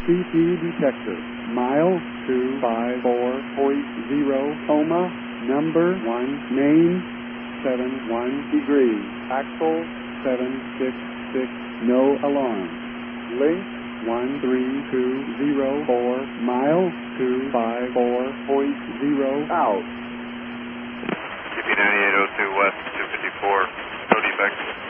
CP detector. Mile 254.0, Homa, number 1, main 71 degrees, axle 766, no alarm. Link 13204, mile 254.0 out. CP 9802 West 254, no defects.